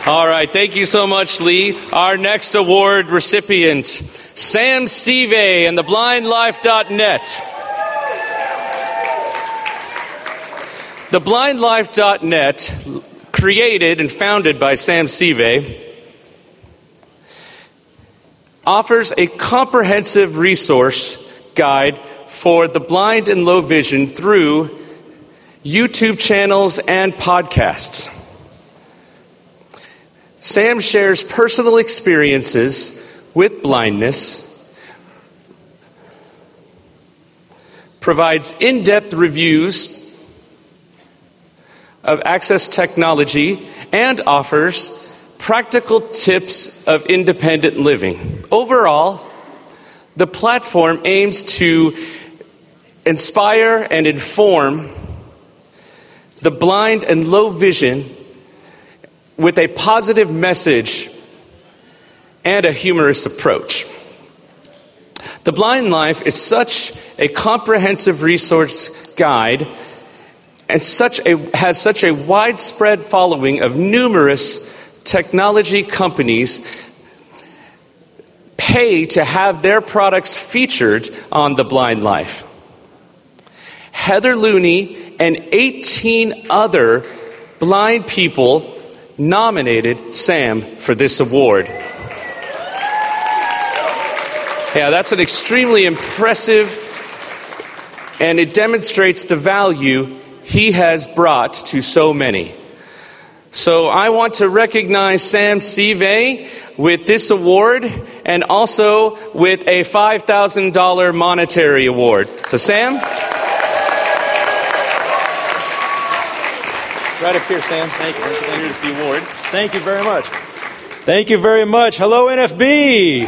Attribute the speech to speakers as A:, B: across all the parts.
A: All right, thank you so much, Lee. Our next award recipient, Sam Sive and theblindlife.net. Theblindlife.net, created and founded by Sam Sive, offers a comprehensive resource guide for the blind and low vision through YouTube channels and podcasts. Sam shares personal experiences with blindness, provides in-depth reviews of access technology, and offers practical tips of independent living. Overall, the platform aims to inspire and inform the blind and low vision with a positive message and a humorous approach. The Blind Life is such a comprehensive resource guide and has such a widespread following of numerous technology companies pay to have their products featured on The Blind Life. Heather Looney and 18 other blind people nominated Sam for this award. Yeah, that's an extremely impressive, and it demonstrates the value he has brought to so many. So I want to recognize Sam Sive with this award and also with a $5,000 monetary award. So Sam? Right up here, Sam. Thank you. Here's the award.
B: Thank you very much. Thank you very much. Hello, NFB.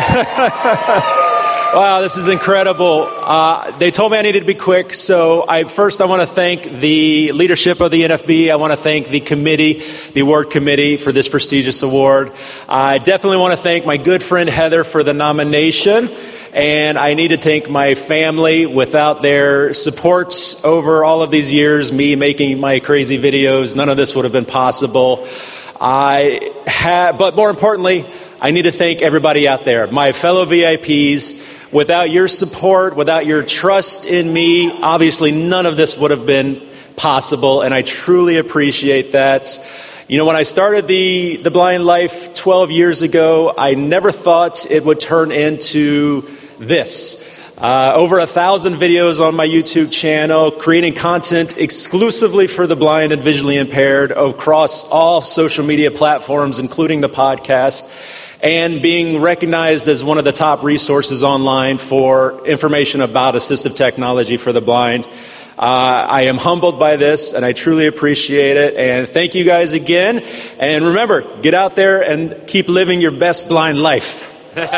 B: Wow, this is incredible. They told me I needed to be quick, so I want to thank the leadership of the NFB. I want to thank the committee, the award committee, for this prestigious award. I definitely want to thank my good friend Heather for the nomination. And I need to thank my family. Without their support over all of these years, me making my crazy videos, none of this would have been possible. But more importantly, I need to thank everybody out there, my fellow VIPs. Without your support, without your trust in me, obviously none of this would have been possible, and I truly appreciate that. You know, when I started the Blind Life 12 years ago, I never thought it would turn into this. Over 1,000 videos on my YouTube channel, creating content exclusively for the blind and visually impaired across all social media platforms, including the podcast, and being recognized as one of the top resources online for information about assistive technology for the blind. I am humbled by this, and I truly appreciate it. And thank you guys again. And remember, get out there and keep living your best blind life.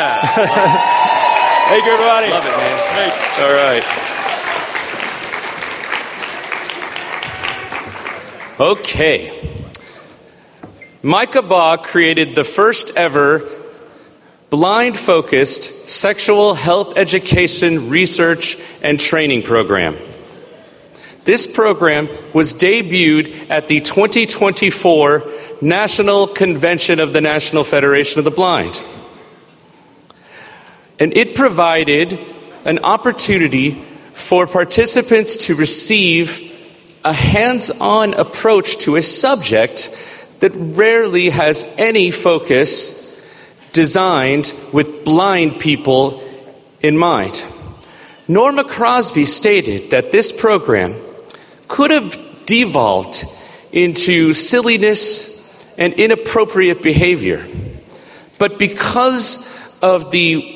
B: Thank you, everybody.
A: Love it, man.
B: Thanks.
A: All right. Okay. Micah Baugh created the first ever blind-focused sexual health education research and training program. This program was debuted at the 2024 National Convention of the National Federation of the Blind. And it provided an opportunity for participants to receive a hands-on approach to a subject that rarely has any focus designed with blind people in mind. Norma Crosby stated that this program could have devolved into silliness and inappropriate behavior. But because of the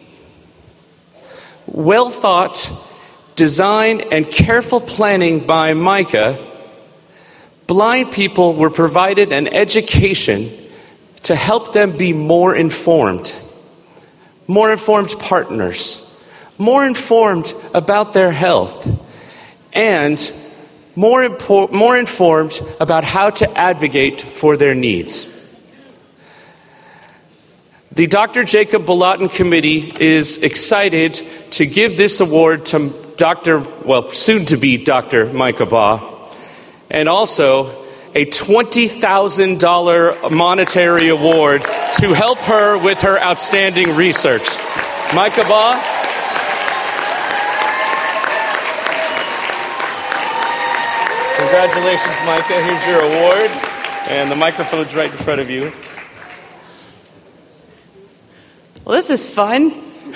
A: well-thought design and careful planning by Micah, blind people were provided an education to help them be more informed partners, more informed about their health, and more informed about how to advocate for their needs. The Dr. Jacob Bulatin Committee is excited to give this award to soon-to-be Dr. Micah Baugh, and also a $20,000 monetary award to help her with her outstanding research. Micah Baugh. Congratulations, Micah. Here's your award. And the microphone's right in front of you.
C: Well, this is fun.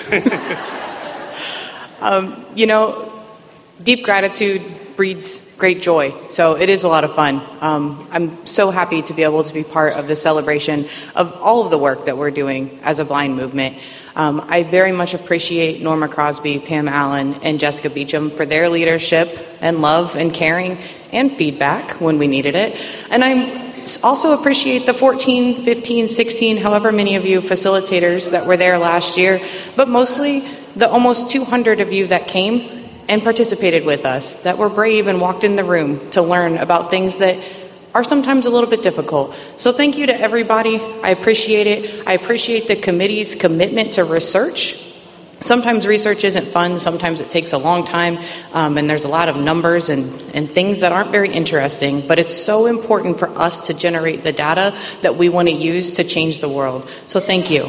C: Deep gratitude breeds great joy. So it is a lot of fun. I'm so happy to be able to be part of the celebration of all of the work that we're doing as a blind movement. I very much appreciate Norma Crosby, Pam Allen, and Jessica Beecham for their leadership and love and caring and feedback when we needed it. And I also appreciate the 14, 15, 16, however many of you facilitators that were there last year, but mostly the almost 200 of you that came and participated with us, that were brave and walked in the room to learn about things that are sometimes a little bit difficult. So thank you to everybody. I appreciate it. I appreciate the committee's commitment to research. Sometimes research isn't fun. Sometimes it takes a long time, and there's a lot of numbers and things that aren't very interesting. But it's so important for us to generate the data that we want to use to change the world. So thank you.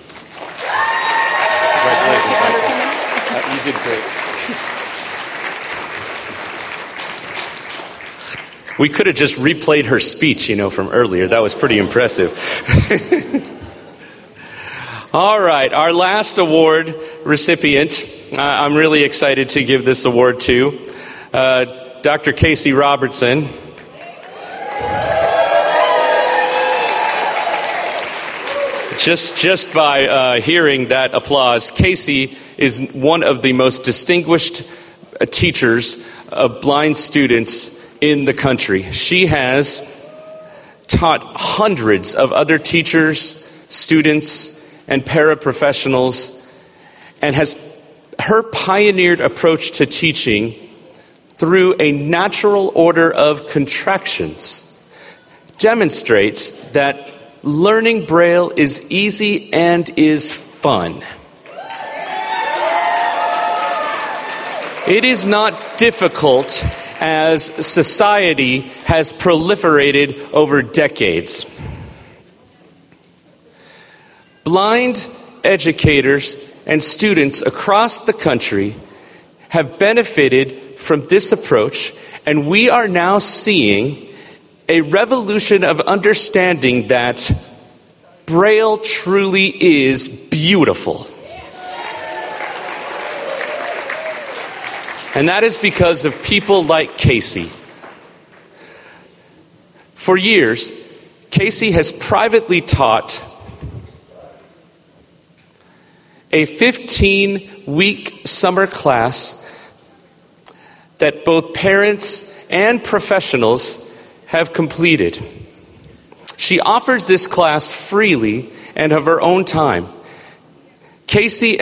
A: Congratulations. You did great. We could have just replayed her speech, from earlier. That was pretty impressive. All right, our last award recipient, I'm really excited to give this award to Dr. Casey Robertson. Just by hearing that applause, Casey is one of the most distinguished teachers of blind students in the country. She has taught hundreds of other teachers, students, and paraprofessionals, and her pioneered approach to teaching through a natural order of contractions demonstrates that learning Braille is easy and is fun. It is not difficult as society has proliferated over decades. Blind educators and students across the country have benefited from this approach, and we are now seeing a revolution of understanding that Braille truly is beautiful. And that is because of people like Casey. For years, Casey has privately taught a 15-week summer class that both parents and professionals have completed. She offers this class freely and of her own time. Casey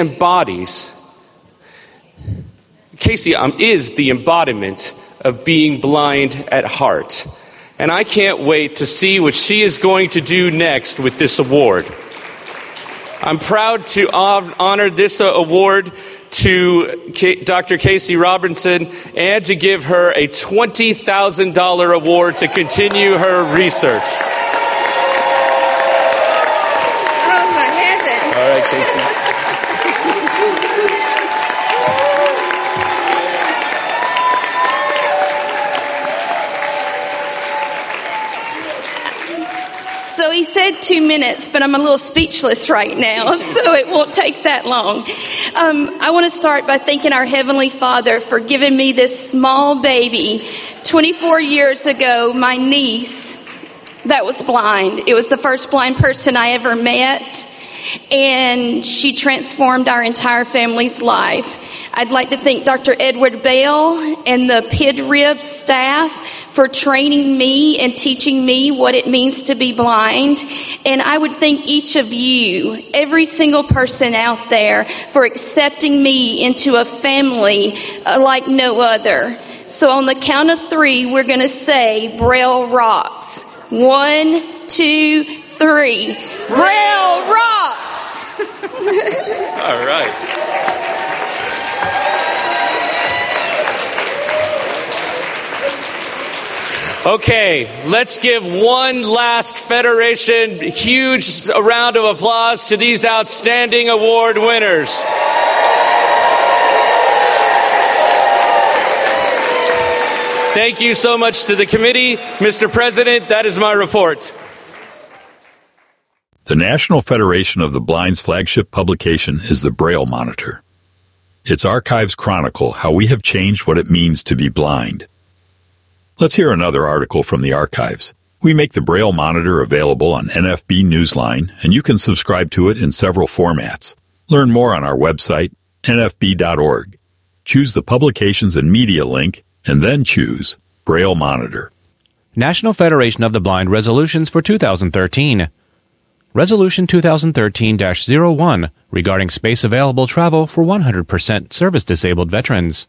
A: is the embodiment of being blind at heart. And I can't wait to see what she is going to do next with this award. I'm proud to honor this award to Dr. Casey Robertson and to give her a $20,000 award to continue her research.
D: Oh, my heavens.
A: All right, Casey.
D: So he said 2 minutes, but I'm a little speechless right now, so it won't take that long. I want to start by thanking our Heavenly Father for giving me this small baby 24 years ago, my niece that was blind. It was the first blind person I ever met, and she transformed our entire family's life. I'd like to thank Dr. Edward Bell and the PIDRIB staff for training me and teaching me what it means to be blind. And I would thank each of you, every single person out there, for accepting me into a family like no other. So on the count of 3, we're going to say Braille rocks. 1, 2, 3. Braille rocks!
A: All right. Okay, let's give one last Federation huge round of applause to these outstanding award winners. Thank you so much to the committee. Mr. President, that is my report.
E: The National Federation of the Blind's flagship publication is the Braille Monitor. Its archives chronicle how we have changed what it means to be blind. Let's hear another article from the archives. We make the Braille Monitor available on NFB Newsline, and you can subscribe to it in several formats. Learn more on our website, nfb.org. Choose the Publications and Media link, and then choose Braille Monitor.
F: National Federation of the Blind Resolutions for 2013. Resolution 2013-01 regarding space-available travel for 100% service-disabled veterans.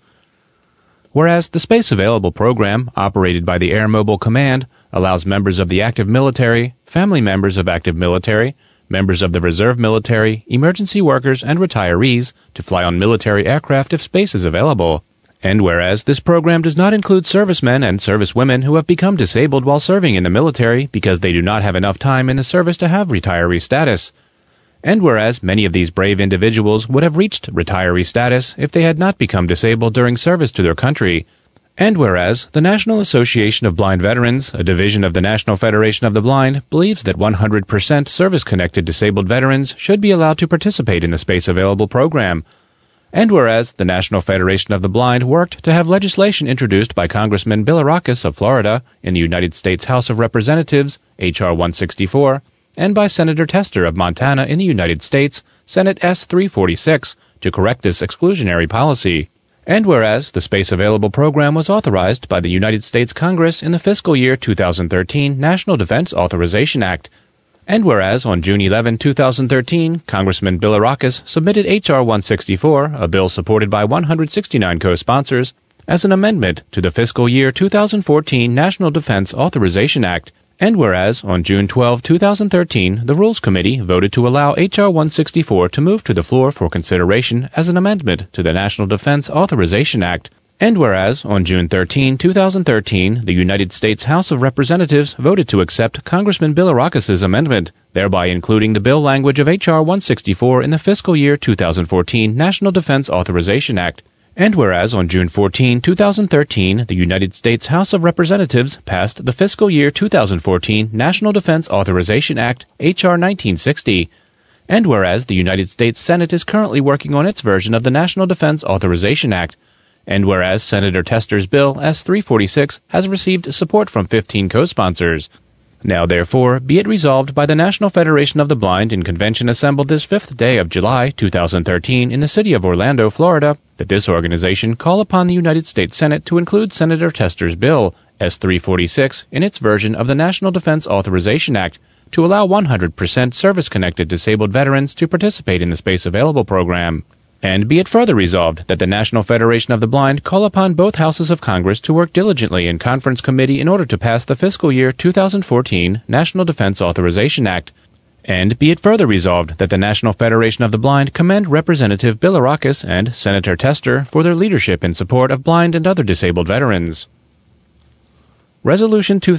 F: Whereas the Space Available program, operated by the Air Mobile Command, allows members of the active military, family members of active military, members of the reserve military, emergency workers, and retirees to fly on military aircraft if space is available. And whereas this program does not include servicemen and servicewomen who have become disabled while serving in the military because they do not have enough time in the service to have retiree status. And whereas many of these brave individuals would have reached retiree status if they had not become disabled during service to their country. And whereas the National Association of Blind Veterans, a division of the National Federation of the Blind, believes that 100% service-connected disabled veterans should be allowed to participate in the Space Available program. And whereas the National Federation of the Blind worked to have legislation introduced by Congressman Bilirakis of Florida in the United States House of Representatives, H.R. 164, and by Senator Tester of Montana in the United States, Senate S. 346, to correct this exclusionary policy. And whereas the Space Available program was authorized by the United States Congress in the fiscal year 2013 National Defense Authorization Act. And whereas on June 11, 2013, Congressman Bilirakis submitted H.R. 164, a bill supported by 169 co-sponsors, as an amendment to the fiscal year 2014 National Defense Authorization Act. And whereas on June 12, 2013, the Rules Committee voted to allow H.R. 164 to move to the floor for consideration as an amendment to the National Defense Authorization Act. And whereas, on June 13, 2013, the United States House of Representatives voted to accept Congressman Bilirakis' amendment, thereby including the bill language of H.R. 164 in the fiscal year 2014 National Defense Authorization Act. And whereas, on June 14, 2013, the United States House of Representatives passed the fiscal year 2014 National Defense Authorization Act, H.R. 1960. And whereas the United States Senate is currently working on its version of the National Defense Authorization Act. And whereas Senator Tester's bill S-346 has received support from 15 co-sponsors. Now therefore, be it resolved by the National Federation of the Blind in convention assembled this 5th day of July 2013 in the city of Orlando, Florida, that this organization call upon the United States Senate to include Senator Tester's bill S-346 in its version of the National Defense Authorization Act to allow 100% service-connected disabled veterans to participate in the Space Available program. And be it further resolved that the National Federation of the Blind call upon both houses of Congress to work diligently in conference committee in order to pass the fiscal year 2014 National Defense Authorization Act. And be it further resolved that the National Federation of the Blind commend Representative Bilirakis and Senator Tester for their leadership in support of blind and other disabled veterans. Resolution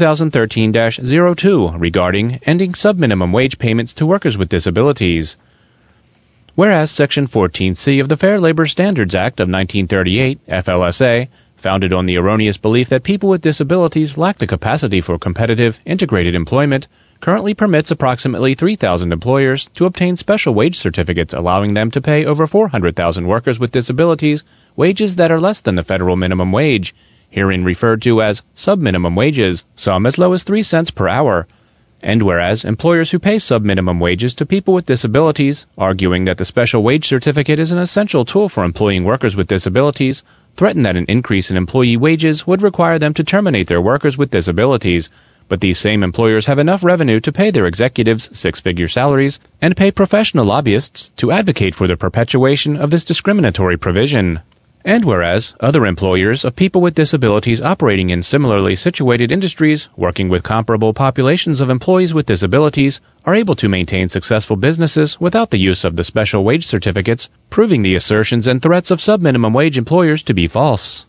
F: 2013-02 regarding ending subminimum wage payments to workers with disabilities. Whereas Section 14C of the Fair Labor Standards Act of 1938, FLSA, founded on the erroneous belief that people with disabilities lack the capacity for competitive, integrated employment, currently permits approximately 3,000 employers to obtain special wage certificates allowing them to pay over 400,000 workers with disabilities wages that are less than the federal minimum wage, herein referred to as subminimum wages, some as low as 3 cents per hour. And whereas employers who pay sub-minimum wages to people with disabilities, arguing that the special wage certificate is an essential tool for employing workers with disabilities, threaten that an increase in employee wages would require them to terminate their workers with disabilities. But these same employers have enough revenue to pay their executives six-figure salaries and pay professional lobbyists to advocate for the perpetuation of this discriminatory provision. And whereas other employers of people with disabilities operating in similarly situated industries, working with comparable populations of employees with disabilities, are able to maintain successful businesses without the use of the special wage certificates, proving the assertions and threats of subminimum wage employers to be false.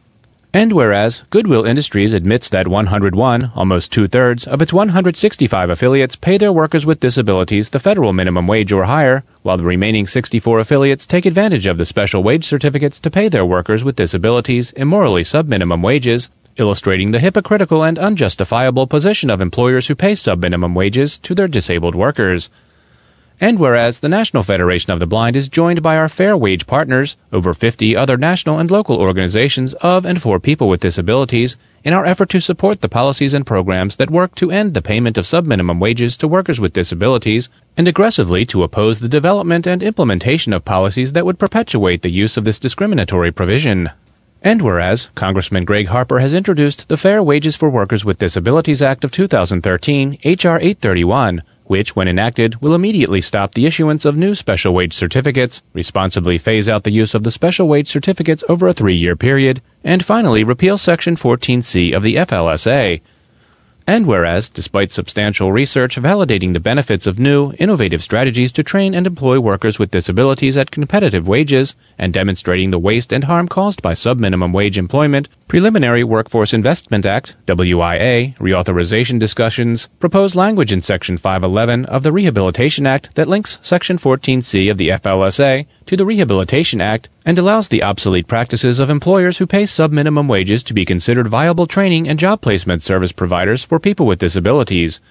F: And whereas Goodwill Industries admits that 101, almost two-thirds, of its 165 affiliates pay their workers with disabilities the federal minimum wage or higher, while the remaining 64 affiliates take advantage of the special wage certificates to pay their workers with disabilities immorally sub-minimum wages, illustrating the hypocritical and unjustifiable position of employers who pay sub-minimum wages to their disabled workers. And whereas the National Federation of the Blind is joined by our fair wage partners, over 50 other national and local organizations of and for people with disabilities, in our effort to support the policies and programs that work to end the payment of sub-minimum wages to workers with disabilities, and aggressively to oppose the development and implementation of policies that would perpetuate the use of this discriminatory provision. And whereas Congressman Greg Harper has introduced the Fair Wages for Workers with Disabilities Act of 2013, H.R. 831, which, when enacted, will immediately stop the issuance of new special wage certificates, responsibly phase out the use of the special wage certificates over a 3-year period, and finally repeal Section 14C of the FLSA. And whereas, despite substantial research validating the benefits of new, innovative strategies to train and employ workers with disabilities at competitive wages, and demonstrating the waste and harm caused by sub-minimum wage employment, Preliminary Workforce Investment Act, WIA, reauthorization discussions, propose language in Section 511 of the Rehabilitation Act that links Section 14C of the FLSA to the Rehabilitation Act and allows the obsolete practices of employers who pay sub-minimum wages to be considered viable training and job placement service providers for people with disabilities.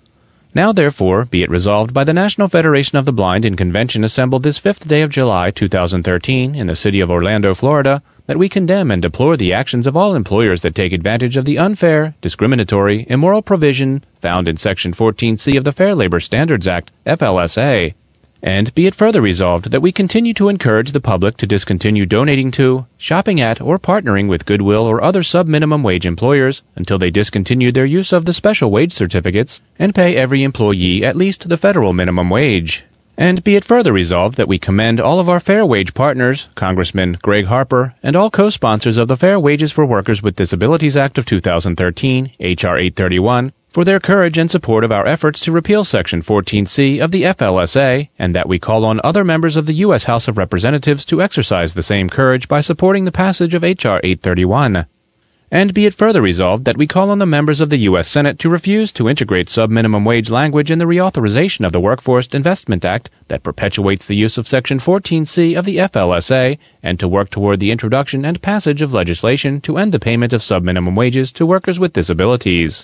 F: Now, therefore, be it resolved by the National Federation of the Blind in convention assembled this 5th day of July 2013 in the city of Orlando, Florida, that we condemn and deplore the actions of all employers that take advantage of the unfair, discriminatory, immoral provision found in Section 14C of the Fair Labor Standards Act, FLSA. And be it further resolved that we continue to encourage the public to discontinue donating to, shopping at, or partnering with Goodwill or other sub-minimum wage employers until they discontinue their use of the special wage certificates and pay every employee at least the federal minimum wage. And be it further resolved that we commend all of our fair wage partners, Congressman Greg Harper, and all co-sponsors of the Fair Wages for Workers with Disabilities Act of 2013, H.R. 831, for their courage and support of our efforts to repeal Section 14C of the FLSA, and that we call on other members of the U.S. House of Representatives to exercise the same courage by supporting the passage of H.R. 831. And be it further resolved that we call on the members of the U.S. Senate to refuse to integrate sub-minimum wage language in the reauthorization of the Workforce Investment Act that perpetuates the use of Section 14C of the FLSA, and to work toward the introduction and passage of legislation to end the payment of sub-minimum wages to workers with disabilities.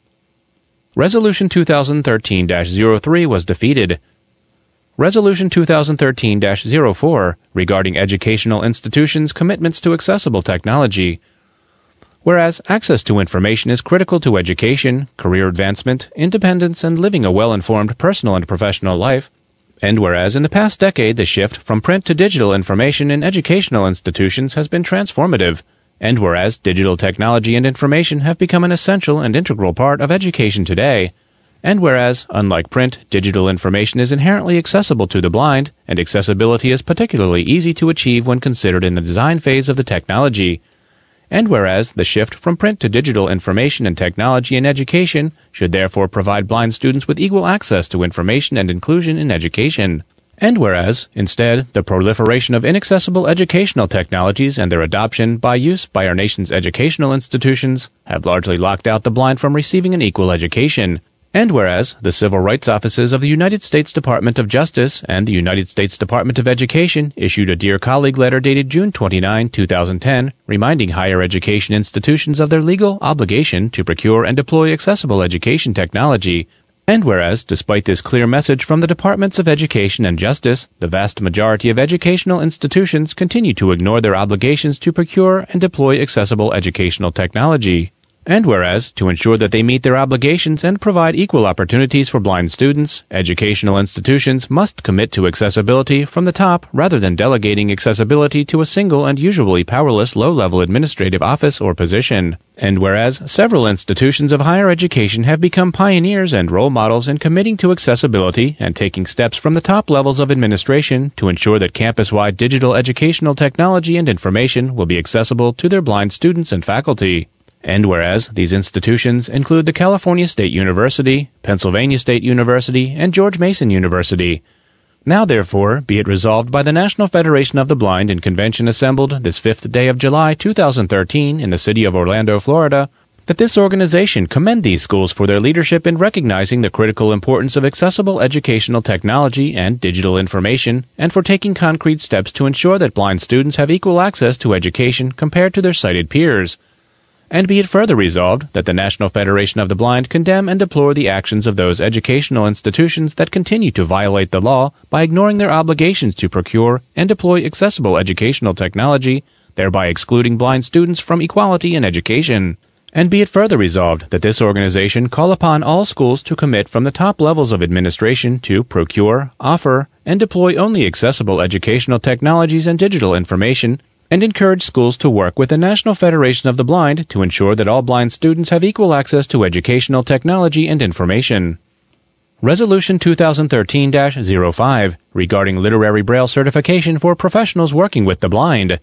F: Resolution 2013-03 was defeated. Resolution 2013-04 regarding educational institutions' commitments to accessible technology. Whereas access to information is critical to education, career advancement, independence, and living a well-informed personal and professional life, and whereas in the past decade the shift from print to digital information in educational institutions has been transformative, and whereas digital technology and information have become an essential and integral part of education today, and whereas, unlike print, digital information is inherently accessible to the blind, and accessibility is particularly easy to achieve when considered in the design phase of the technology, and whereas the shift from print to digital information and technology in education should therefore provide blind students with equal access to information and inclusion in education. And whereas, instead, the proliferation of inaccessible educational technologies and their adoption by use by our nation's educational institutions have largely locked out the blind from receiving an equal education. And whereas, the civil rights offices of the United States Department of Justice and the United States Department of Education issued a Dear Colleague letter dated June 29, 2010, reminding higher education institutions of their legal obligation to procure and deploy accessible education technology. And whereas, despite this clear message from the Departments of Education and Justice, the vast majority of educational institutions continue to ignore their obligations to procure and deploy accessible educational technology. And whereas, to ensure that they meet their obligations and provide equal opportunities for blind students, educational institutions must commit to accessibility from the top rather than delegating accessibility to a single and usually powerless low-level administrative office or position. And whereas, several institutions of higher education have become pioneers and role models in committing to accessibility and taking steps from the top levels of administration to ensure that campus-wide digital educational technology and information will be accessible to their blind students and faculty. And whereas these institutions include the California State University, Pennsylvania State University, and George Mason University. Now, therefore, be it resolved by the National Federation of the Blind in convention assembled this 5th day of July 2013 in the city of Orlando, Florida, that this organization commend these schools for their leadership in recognizing the critical importance of accessible educational technology and digital information, and for taking concrete steps to ensure that blind students have equal access to education compared to their sighted peers. And be it further resolved that the National Federation of the Blind condemn and deplore the actions of those educational institutions that continue to violate the law by ignoring their obligations to procure and deploy accessible educational technology, thereby excluding blind students from equality in education. And be it further resolved that this organization call upon all schools to commit from the top levels of administration to procure, offer, and deploy only accessible educational technologies and digital information, and encourage schools to work with the National Federation of the Blind to ensure that all blind students have equal access to educational technology and information. Resolution 2013-05 regarding literary Braille certification for professionals working with the blind.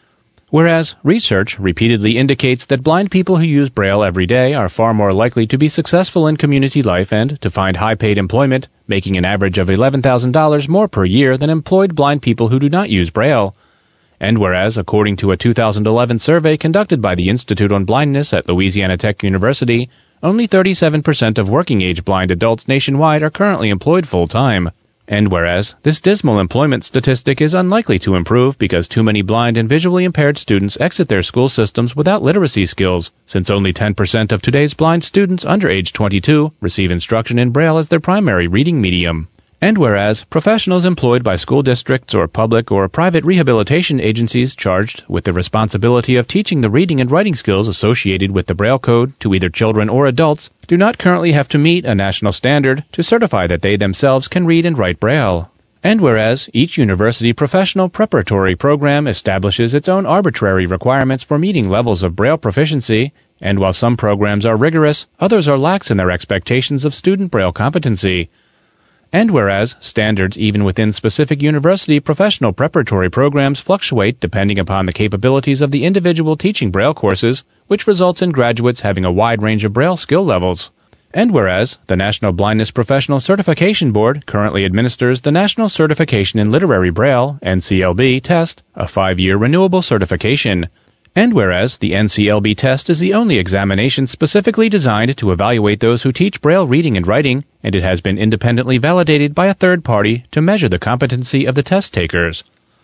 F: Whereas research repeatedly indicates that blind people who use Braille every day are far more likely to be successful in community life and to find high-paid employment, making an average of $11,000 more per year than employed blind people who do not use Braille. And whereas, according to a 2011 survey conducted by the Institute on Blindness at Louisiana Tech University, only 37% of working-age blind adults nationwide are currently employed full-time. And whereas, this dismal employment statistic is unlikely to improve because too many blind and visually impaired students exit their school systems without literacy skills, since only 10% of today's blind students under age 22 receive instruction in Braille as their primary reading medium. And whereas professionals employed by school districts or public or private rehabilitation agencies charged with the responsibility of teaching the reading and writing skills associated with the Braille Code to either children or adults do not currently have to meet a national standard to certify that they themselves can read and write Braille. And whereas each university professional preparatory program establishes its own arbitrary requirements for meeting levels of Braille proficiency, and while some programs are rigorous, others are lax in their expectations of student Braille competency. And whereas standards even within specific university professional preparatory programs fluctuate depending upon the capabilities of the individual teaching Braille courses, which results in graduates having a wide range of Braille skill levels. And whereas the National Blindness Professional Certification Board currently administers the National Certification in Literary Braille, NCLB, test, a 5-year renewable certification. And whereas the NCLB test is the only examination specifically designed to evaluate those who teach Braille reading and writing, and it has been independently validated by a third party to measure the competency of the test takers.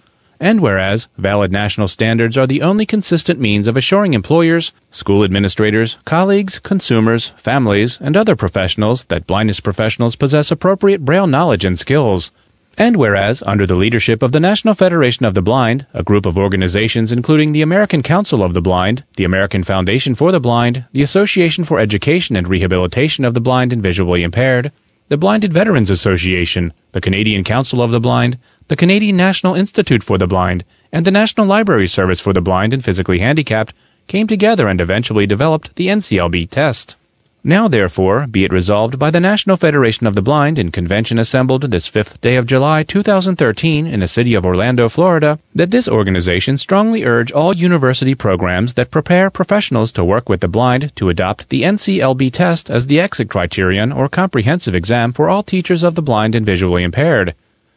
F: And whereas valid national standards are the only consistent means of assuring employers, school administrators, colleagues, consumers, families, and other professionals that blindness professionals possess appropriate Braille knowledge and skills. And whereas, under the leadership of the National Federation of the Blind, a group of organizations including the American Council of the Blind, the American Foundation for the Blind, the Association for Education and Rehabilitation of the Blind and Visually Impaired, the Blinded Veterans Association, the Canadian Council of the Blind, the Canadian National Institute for the Blind, and the National Library Service for the Blind and Physically Handicapped, came together and eventually developed the NCLB test. Now, therefore, be it resolved by the National Federation of the Blind in convention assembled this 5th day of July 2013 in the city of Orlando, Florida, that this organization strongly urge all university programs that prepare professionals to work with the blind to adopt the NCLB test as the exit criterion or comprehensive exam for all teachers of the blind and visually impaired.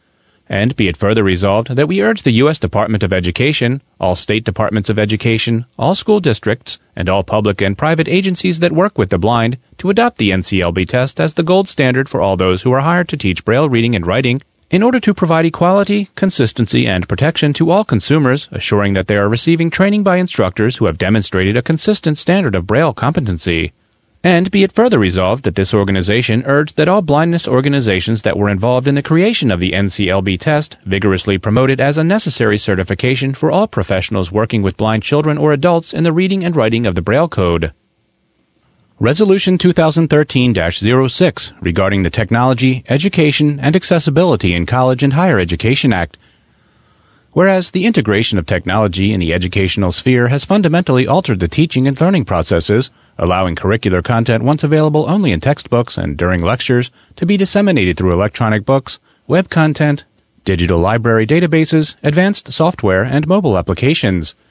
F: And be it further resolved that we urge the U.S. Department of Education, all state departments of education, all school districts, and all public and private agencies that work with the blind to adopt the NCLB test as the gold standard for all those who are hired to teach Braille reading and writing in order to provide equality, consistency, and protection to all consumers, assuring that they are receiving training by instructors who have demonstrated a consistent standard of Braille competency. And be it further resolved that this organization urged that all blindness organizations that were involved in the creation of the NCLB test vigorously promote it as a necessary certification for all professionals working with blind children or adults in the reading and writing of the Braille Code. Resolution 2013-06 regarding the Technology, Education, and Accessibility in College and Higher Education Act. Whereas the integration of technology in the educational sphere has fundamentally altered the teaching and learning processes, allowing curricular content once available only in textbooks and during lectures to be disseminated through electronic books, web content, digital library databases, advanced software, and mobile applications.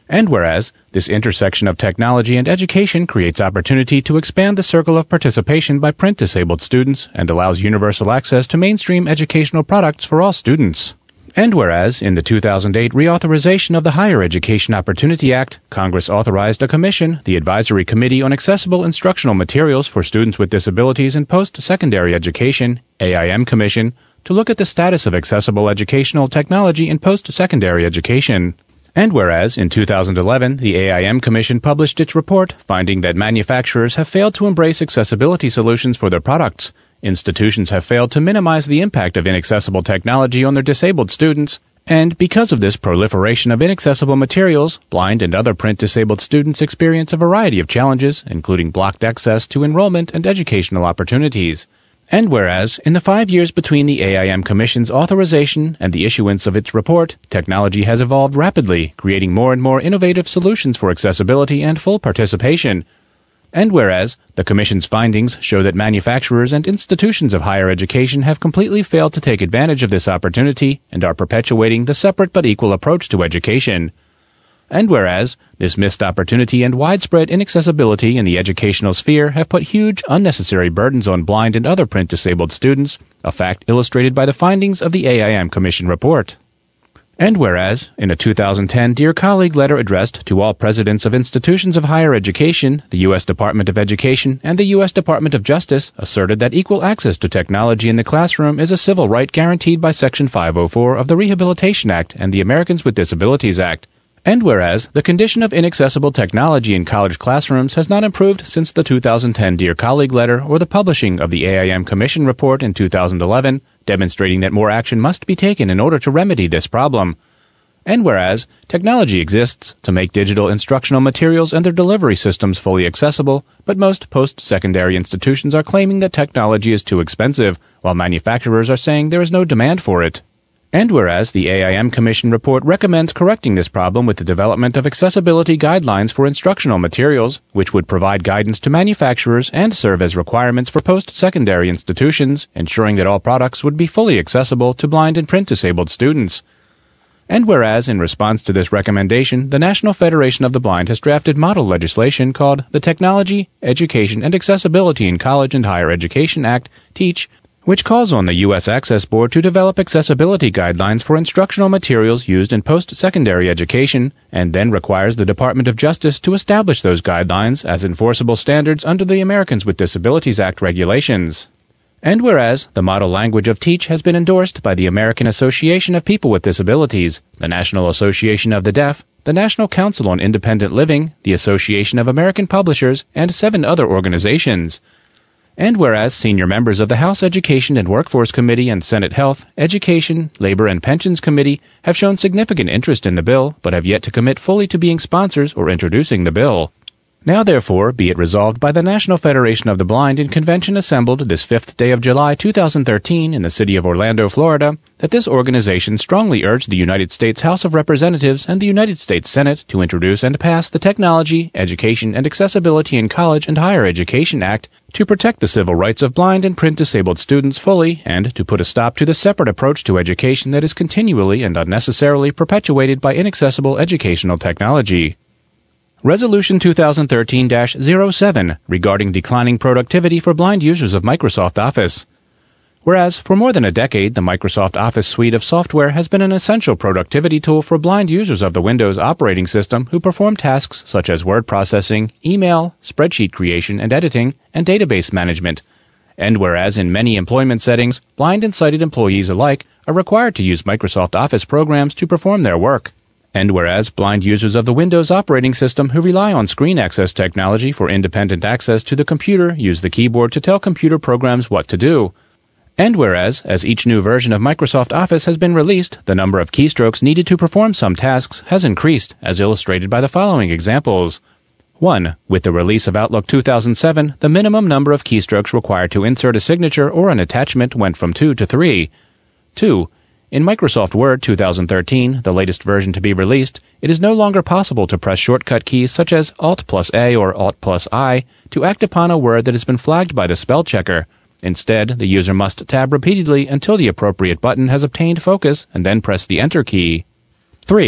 F: And whereas this intersection of technology and education creates opportunity to expand the circle of participation by print-disabled students and allows universal access to mainstream educational products for all students. And whereas, in the 2008 reauthorization of the Higher Education Opportunity Act, Congress authorized a commission, the Advisory Committee on Accessible Instructional Materials for Students with Disabilities in Post-Secondary Education, AIM Commission, to look at the status of accessible educational technology in post-secondary education. And whereas, in 2011, the AIM Commission published its report finding that manufacturers have failed to embrace accessibility solutions for their products, institutions have failed to minimize the impact of inaccessible technology on their disabled students, and because of this proliferation of inaccessible materials, blind and other print-disabled students experience a variety of challenges, including blocked access to enrollment and educational opportunities. And whereas, in the 5 years between the AIM Commission's authorization and the issuance of its report, technology has evolved rapidly, creating more and more innovative solutions for accessibility and full participation. And whereas, the Commission's findings show that manufacturers and institutions of higher education have completely failed to take advantage of this opportunity and are perpetuating the separate but equal approach to education. And whereas, this missed opportunity and widespread inaccessibility in the educational sphere have put huge, unnecessary burdens on blind and other print-disabled students, a fact illustrated by the findings of the AIM Commission report. And whereas, in a 2010 Dear Colleague letter addressed to all presidents of institutions of higher education, the U.S. Department of Education and the U.S. Department of Justice asserted that equal access to technology in the classroom is a civil right guaranteed by Section 504 of the Rehabilitation Act and the Americans with Disabilities Act. And whereas, the condition of inaccessible technology in college classrooms has not improved since the 2010 Dear Colleague letter or the publishing of the AIM Commission report in 2011, demonstrating that more action must be taken in order to remedy this problem. And whereas, technology exists to make digital instructional materials and their delivery systems fully accessible, but most post-secondary institutions are claiming that technology is too expensive, while manufacturers are saying there is no demand for it. And whereas the AIM Commission report recommends correcting this problem with the development of accessibility guidelines for instructional materials, which would provide guidance to manufacturers and serve as requirements for post-secondary institutions, ensuring that all products would be fully accessible to blind and print-disabled students. And whereas, in response to this recommendation, the National Federation of the Blind has drafted model legislation called the Technology, Education, and Accessibility in College and Higher Education Act, TEACH, which calls on the U.S. Access Board to develop accessibility guidelines for instructional materials used in post-secondary education, and then requires the Department of Justice to establish those guidelines as enforceable standards under the Americans with Disabilities Act regulations. And whereas, the model language of TEACH has been endorsed by the American Association of People with Disabilities, the National Association of the Deaf, the National Council on Independent Living, the Association of American Publishers, and 7 other organizations. And whereas senior members of the House Education and Workforce Committee and Senate Health, Education, Labor and Pensions Committee have shown significant interest in the bill, but have yet to commit fully to being sponsors or introducing the bill. Now therefore, be it resolved by the National Federation of the Blind in convention assembled this 5th day of July 2013 in the city of Orlando, Florida, that this organization strongly urge the United States House of Representatives and the United States Senate to introduce and pass the Technology, Education, and Accessibility in College and Higher Education Act to protect the civil rights of blind and print-disabled students fully, and to put a stop to the separate approach to education that is continually and unnecessarily perpetuated by inaccessible educational technology. Resolution 2013-07 regarding declining productivity for blind users of Microsoft Office. Whereas, for more than a decade, the Microsoft Office suite of software has been an essential productivity tool for blind users of the Windows operating system who perform tasks such as word processing, email, spreadsheet creation and editing, and database management. And whereas in many employment settings, blind and sighted employees alike are required to use Microsoft Office programs to perform their work. And whereas blind users of the Windows operating system who rely on screen access technology for independent access to the computer use the keyboard to tell computer programs what to do. And whereas, as each new version of Microsoft Office has been released, the number of keystrokes needed to perform some tasks has increased, as illustrated by the following examples. 1. With the release of Outlook 2007, the minimum number of keystrokes required to insert a signature or an attachment went from 2 to 3. 2. In Microsoft Word 2013, the latest version to be released, it is no longer possible to press shortcut keys such as Alt+A or Alt+I to act upon a word that has been flagged by the spell checker. Instead, the user must tab repeatedly until the appropriate button has obtained focus and then press the Enter key. 3.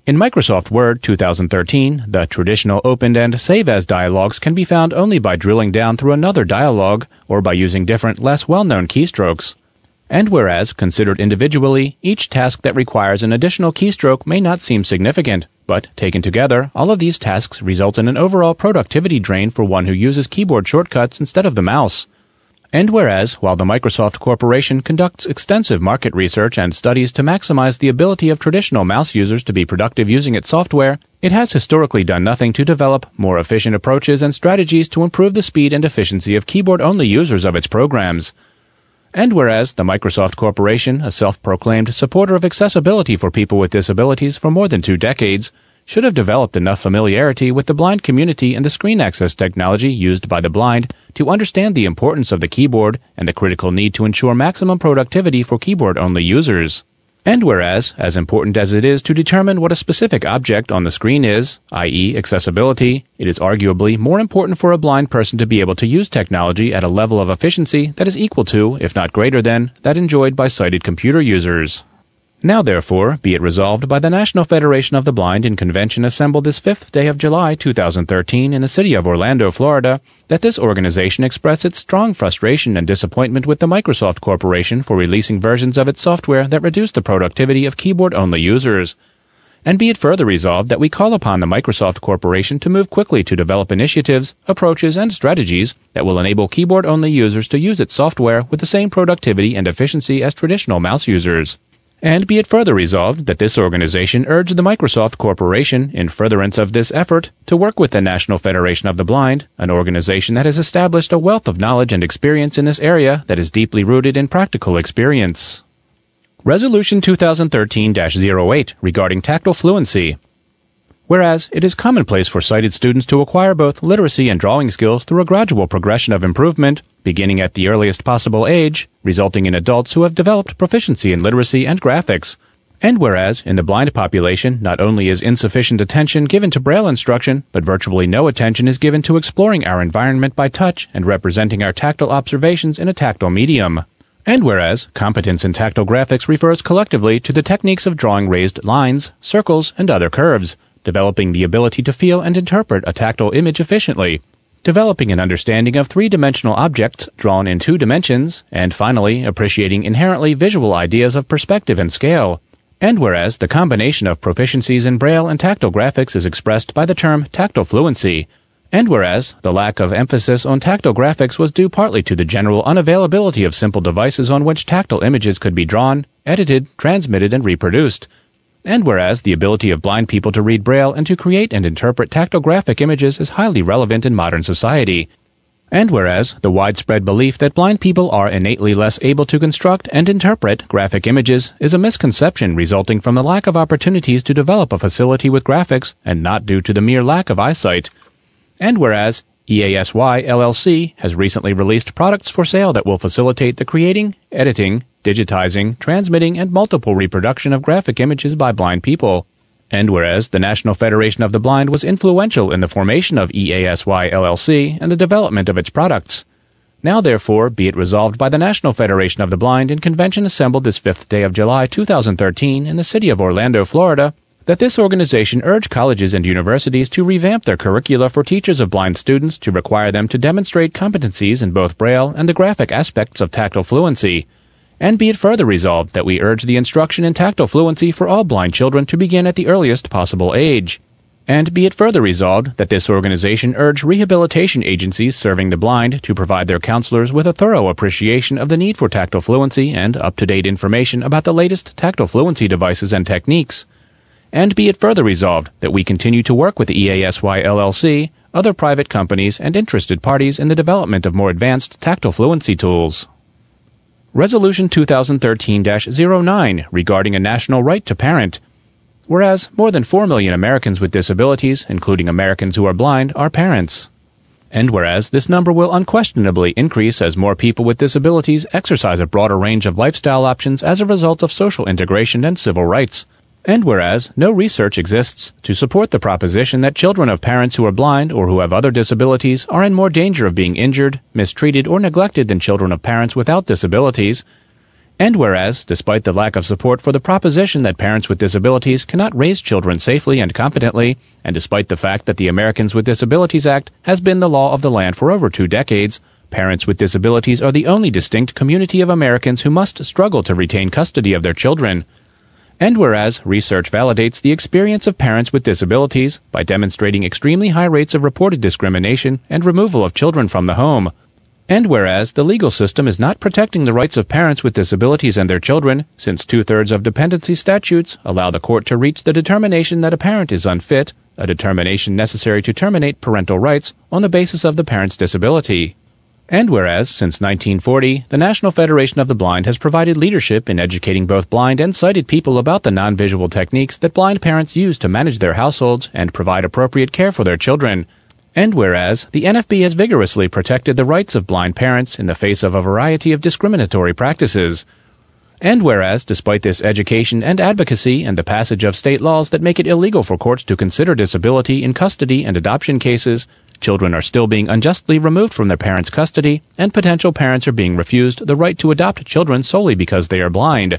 F: In Microsoft Word 2013, the traditional opened and save as dialogues can be found only by drilling down through another dialogue or by using different, less well-known keystrokes. And whereas, considered individually, each task that requires an additional keystroke may not seem significant, but taken together, all of these tasks result in an overall productivity drain for one who uses keyboard shortcuts instead of the mouse. And whereas, while the Microsoft Corporation conducts extensive market research and studies to maximize the ability of traditional mouse users to be productive using its software, it has historically done nothing to develop more efficient approaches and strategies to improve the speed and efficiency of keyboard-only users of its programs. And whereas the Microsoft Corporation, a self-proclaimed supporter of accessibility for people with disabilities for more than 2 decades, should have developed enough familiarity with the blind community and the screen access technology used by the blind to understand the importance of the keyboard and the critical need to ensure maximum productivity for keyboard-only users. And whereas, as important as it is to determine what a specific object on the screen is, i.e. accessibility, it is arguably more important for a blind person to be able to use technology at a level of efficiency that is equal to, if not greater than, that enjoyed by sighted computer users. Now, therefore, be it resolved by the National Federation of the Blind in convention assembled this 5th day of July 2013 in the city of Orlando, Florida, that this organization express its strong frustration and disappointment with the Microsoft Corporation for releasing versions of its software that reduce the productivity of keyboard-only users. And be it further resolved that we call upon the Microsoft Corporation to move quickly to develop initiatives, approaches, and strategies that will enable keyboard-only users to use its software with the same productivity and efficiency as traditional mouse users. And be it further resolved that this organization urge the Microsoft Corporation, in furtherance of this effort, to work with the National Federation of the Blind, an organization that has established a wealth of knowledge and experience in this area that is deeply rooted in practical experience. Resolution 2013-08 regarding tactile fluency. Whereas it is commonplace for sighted students to acquire both literacy and drawing skills through a gradual progression of improvement, beginning at the earliest possible age, resulting in adults who have developed proficiency in literacy and graphics. And whereas, in the blind population, not only is insufficient attention given to Braille instruction, but virtually no attention is given to exploring our environment by touch and representing our tactile observations in a tactile medium. And whereas, competence in tactile graphics refers collectively to the techniques of drawing raised lines, circles, and other curves, developing the ability to feel and interpret a tactile image efficiently, developing an understanding of three-dimensional objects drawn in 2 dimensions, and finally, appreciating inherently visual ideas of perspective and scale. And whereas the combination of proficiencies in Braille and tactile graphics is expressed by the term tactile fluency, and whereas the lack of emphasis on tactile graphics was due partly to the general unavailability of simple devices on which tactile images could be drawn, edited, transmitted, and reproduced, and whereas the ability of blind people to read Braille and to create and interpret tactile graphic images is highly relevant in modern society, and whereas the widespread belief that blind people are innately less able to construct and interpret graphic images is a misconception resulting from the lack of opportunities to develop a facility with graphics and not due to the mere lack of eyesight, and whereas EASY LLC has recently released products for sale that will facilitate the creating, editing, digitizing, transmitting, and multiple reproduction of graphic images by blind people. And whereas the National Federation of the Blind was influential in the formation of EASY LLC and the development of its products. Now, therefore, be it resolved by the National Federation of the Blind in convention assembled this 5th day of July 2013 in the city of Orlando, Florida, that this organization urge colleges and universities to revamp their curricula for teachers of blind students to require them to demonstrate competencies in both Braille and the graphic aspects of tactile fluency. And be it further resolved that we urge the instruction in tactile fluency for all blind children to begin at the earliest possible age. And be it further resolved that this organization urge rehabilitation agencies serving the blind to provide their counselors with a thorough appreciation of the need for tactile fluency and up-to-date information about the latest tactile fluency devices and techniques. And be it further resolved that we continue to work with the EASY LLC, other private companies, and interested parties in the development of more advanced tactile fluency tools. Resolution 2013-09 regarding a national right to parent. Whereas more than 4 million Americans with disabilities, including Americans who are blind, are parents. And whereas this number will unquestionably increase as more people with disabilities exercise a broader range of lifestyle options as a result of social integration and civil rights. And whereas no research exists to support the proposition that children of parents who are blind or who have other disabilities are in more danger of being injured, mistreated, or neglected than children of parents without disabilities. And whereas, despite the lack of support for the proposition that parents with disabilities cannot raise children safely and competently, and despite the fact that the Americans with Disabilities Act has been the law of the land for over 2 decades, parents with disabilities are the only distinct community of Americans who must struggle to retain custody of their children. And whereas research validates the experience of parents with disabilities by demonstrating extremely high rates of reported discrimination and removal of children from the home. And whereas the legal system is not protecting the rights of parents with disabilities and their children, since 2/3 of dependency statutes allow the court to reach the determination that a parent is unfit, a determination necessary to terminate parental rights on the basis of the parent's disability. And whereas, since 1940, the National Federation of the Blind has provided leadership in educating both blind and sighted people about the non-visual techniques that blind parents use to manage their households and provide appropriate care for their children. And whereas, the NFB has vigorously protected the rights of blind parents in the face of a variety of discriminatory practices. And whereas, despite this education and advocacy and the passage of state laws that make it illegal for courts to consider disability in custody and adoption cases, children are still being unjustly removed from their parents' custody, and potential parents are being refused the right to adopt children solely because they are blind.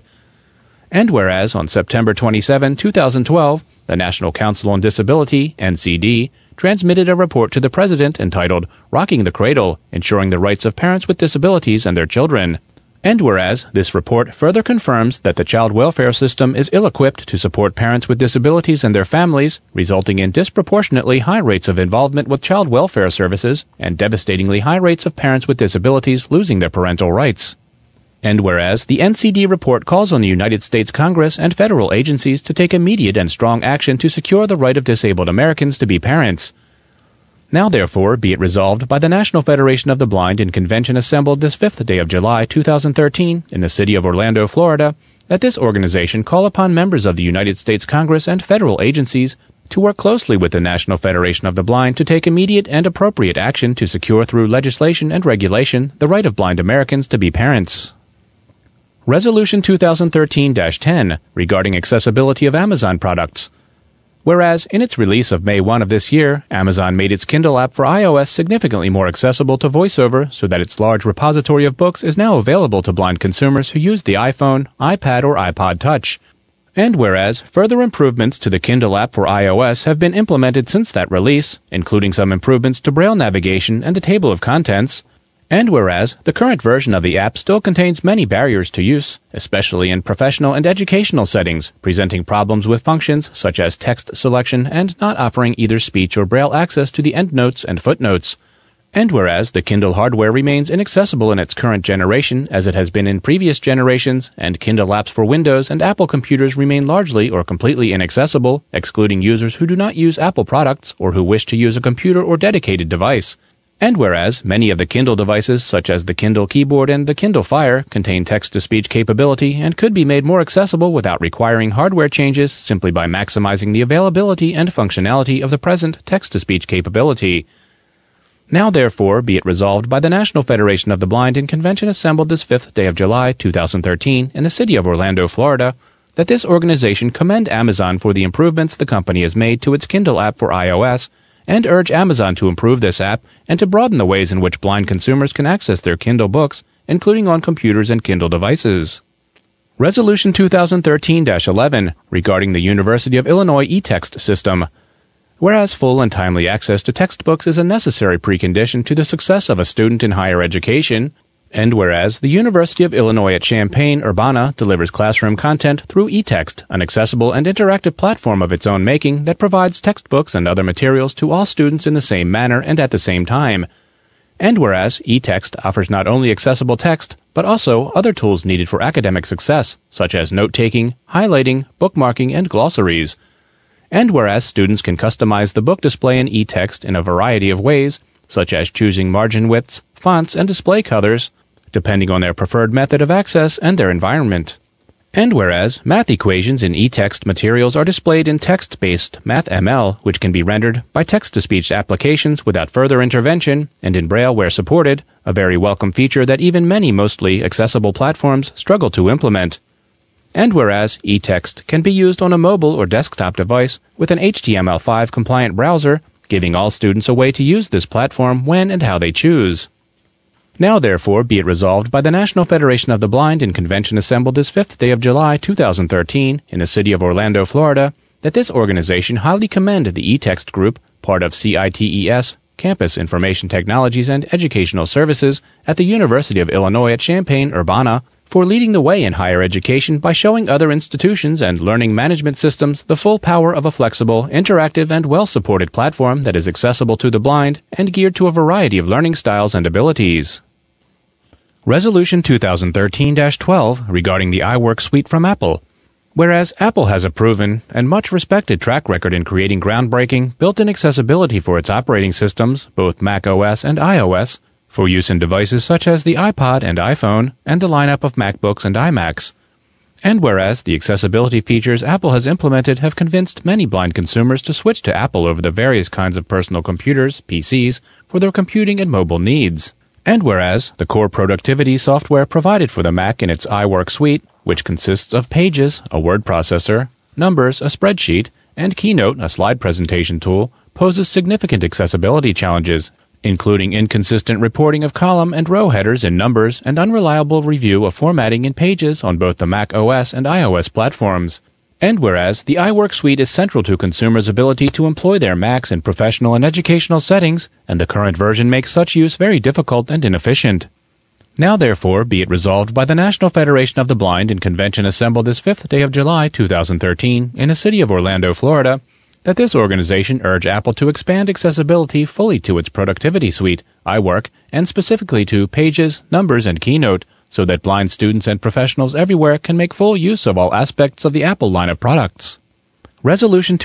F: And whereas, on September 27, 2012, the National Council on Disability, NCD, transmitted a report to the President entitled Rocking the Cradle, Ensuring the Rights of Parents with Disabilities and Their Children. And whereas, this report further confirms that the child welfare system is ill-equipped to support parents with disabilities and their families, resulting in disproportionately high rates of involvement with child welfare services and devastatingly high rates of parents with disabilities losing their parental rights. And whereas, the NCD report calls on the United States Congress and federal agencies to take immediate and strong action to secure the right of disabled Americans to be parents. Now, therefore, be it resolved by the National Federation of the Blind in convention assembled this 5th day of July, 2013, in the city of Orlando, Florida, that this organization call upon members of the United States Congress and federal agencies to work closely with the National Federation of the Blind to take immediate and appropriate action to secure through legislation and regulation the right of blind Americans to be parents. Resolution 2013-10 regarding accessibility of Amazon products. Whereas, in its release of May 1 of this year, Amazon made its Kindle app for iOS significantly more accessible to VoiceOver so that its large repository of books is now available to blind consumers who use the iPhone, iPad, or iPod Touch. And whereas, further improvements to the Kindle app for iOS have been implemented since that release, including some improvements to Braille navigation and the table of contents. And whereas, the current version of the app still contains many barriers to use, especially in professional and educational settings, presenting problems with functions such as text selection and not offering either speech or Braille access to the endnotes and footnotes. And whereas, the Kindle hardware remains inaccessible in its current generation as it has been in previous generations, and Kindle apps for Windows and Apple computers remain largely or completely inaccessible, excluding users who do not use Apple products or who wish to use a computer or dedicated device. And whereas many of the Kindle devices, such as the Kindle Keyboard and the Kindle Fire, contain text-to-speech capability and could be made more accessible without requiring hardware changes simply by maximizing the availability and functionality of the present text-to-speech capability. Now, therefore, be it resolved by the National Federation of the Blind in convention assembled this 5th day of July, 2013, in the city of Orlando, Florida, that this organization commend Amazon for the improvements the company has made to its Kindle app for iOS, and urge Amazon to improve this app and to broaden the ways in which blind consumers can access their Kindle books, including on computers and Kindle devices. Resolution 2013-11 regarding the University of Illinois eText system. Whereas full and timely access to textbooks is a necessary precondition to the success of a student in higher education, and whereas the University of Illinois at Champaign-Urbana delivers classroom content through eText, an accessible and interactive platform of its own making that provides textbooks and other materials to all students in the same manner and at the same time. And whereas eText offers not only accessible text, but also other tools needed for academic success, such as note-taking, highlighting, bookmarking, and glossaries. And whereas students can customize the book display in eText in a variety of ways, such as choosing margin widths, fonts, and display colors, depending on their preferred method of access and their environment. And whereas math equations in eText materials are displayed in text-based MathML, which can be rendered by text-to-speech applications without further intervention, and in Braille where supported, a very welcome feature that even many mostly accessible platforms struggle to implement. And whereas eText can be used on a mobile or desktop device with an HTML5 compliant browser, giving all students a way to use this platform when and how they choose. Now, therefore, be it resolved by the National Federation of the Blind in convention assembled this 5th day of July 2013 in the city of Orlando, Florida, that this organization highly commend the eText Group, part of CITES, Campus Information Technologies and Educational Services at the University of Illinois at Champaign-Urbana, for leading the way in higher education by showing other institutions and learning management systems the full power of a flexible, interactive, and well-supported platform that is accessible to the blind and geared to a variety of learning styles and abilities. Resolution 2013-12 regarding the iWork suite from Apple. Whereas Apple has a proven and much respected track record in creating groundbreaking, built-in accessibility for its operating systems, both Mac OS and iOS, for use in devices such as the iPod and iPhone, and the lineup of MacBooks and iMacs. And whereas the accessibility features Apple has implemented have convinced many blind consumers to switch to Apple over the various kinds of personal computers, PCs, for their computing and mobile needs. And whereas the core productivity software provided for the Mac in its iWork suite, which consists of Pages, a word processor, Numbers, a spreadsheet, and Keynote, a slide presentation tool, poses significant accessibility challenges, including inconsistent reporting of column and row headers in Numbers and unreliable review of formatting in Pages on both the Mac OS and iOS platforms. And whereas the iWork suite is central to consumers' ability to employ their Macs in professional and educational settings, and the current version makes such use very difficult and inefficient. Now, therefore, be it resolved by the National Federation of the Blind in convention assembled this 5th day of July 2013 in the city of Orlando, Florida, that this organization urge Apple to expand accessibility fully to its productivity suite, iWork, and specifically to Pages, Numbers, and Keynote, so that blind students and professionals everywhere can make full use of all aspects of the Apple line of products. Resolution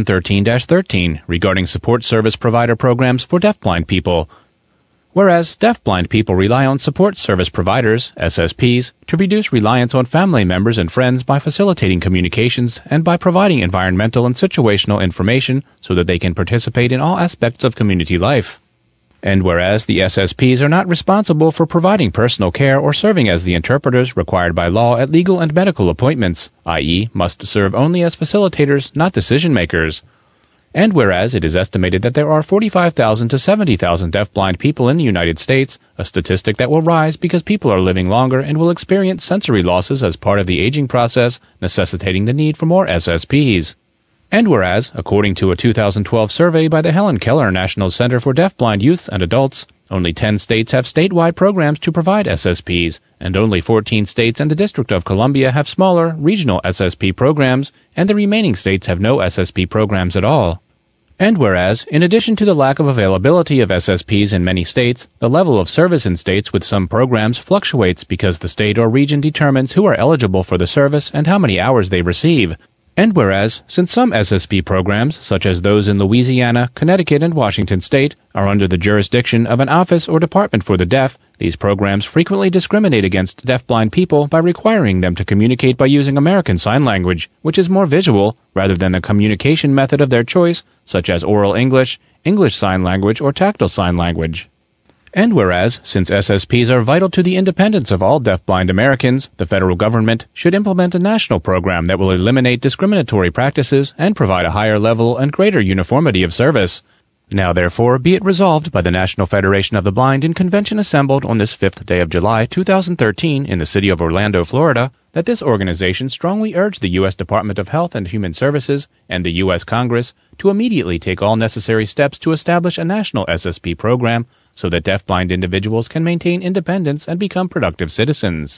F: 2013-13 regarding support service provider programs for deafblind people. Whereas deafblind people rely on support service providers, SSPs, to reduce reliance on family members and friends by facilitating communications and by providing environmental and situational information so that they can participate in all aspects of community life. And whereas the SSPs are not responsible for providing personal care or serving as the interpreters required by law at legal and medical appointments, i.e., must serve only as facilitators, not decision-makers. And whereas it is estimated that there are 45,000 to 70,000 deafblind people in the United States, a statistic that will rise because people are living longer and will experience sensory losses as part of the aging process, necessitating the need for more SSPs. And whereas, according to a 2012 survey by the Helen Keller National Center for Deafblind Youth and Adults, only 10 states have statewide programs to provide SSPs, and only 14 states and the District of Columbia have smaller, regional SSP programs, and the remaining states have no SSP programs at all. And whereas, in addition to the lack of availability of SSPs in many states, the level of service in states with some programs fluctuates because the state or region determines who are eligible for the service and how many hours they receive. And whereas, since some SSP programs, such as those in Louisiana, Connecticut, and Washington state, are under the jurisdiction of an office or department for the deaf, these programs frequently discriminate against deafblind people by requiring them to communicate by using American Sign Language, which is more visual, rather than the communication method of their choice, such as Oral English, English Sign Language, or Tactile Sign Language. And whereas, since SSPs are vital to the independence of all deafblind Americans, the federal government should implement a national program that will eliminate discriminatory practices and provide a higher level and greater uniformity of service. Now, therefore, be it resolved by the National Federation of the Blind in convention assembled on this 5th day of July 2013 in the city of Orlando, Florida, that this organization strongly urge the U.S. Department of Health and Human Services and the U.S. Congress to immediately take all necessary steps to establish a national SSP program so that deafblind individuals can maintain independence and become productive citizens.